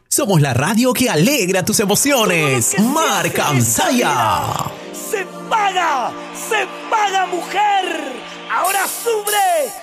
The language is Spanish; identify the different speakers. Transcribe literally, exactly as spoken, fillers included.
Speaker 1: Somos la radio que alegra tus emociones. Marca Amsaya.
Speaker 2: ¡Se paga! ¡Se paga, mujer! ¡Ahora sube!